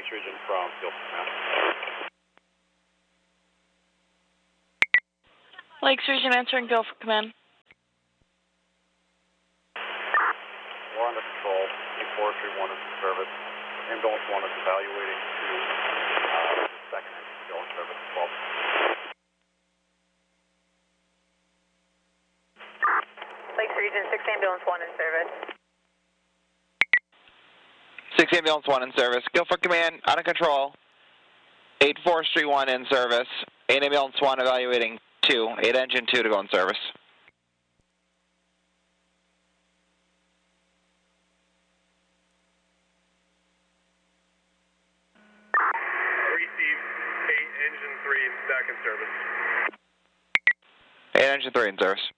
Lakes Region from Gulf Command. Lakes Region answering Gulf Command. We're under control. 8431 is in service. Ambulance 1 is evaluating to second engine still in service as well. Lakes Region 6 Ambulance 1 in service. 6 Ambulance 1 in service. Guilford Command, out of control. 8431 in service. 8 Ambulance 1 evaluating 2. 8 engine 2 to go in service. Received 8 engine 3 back in service. 8 engine 3 in service.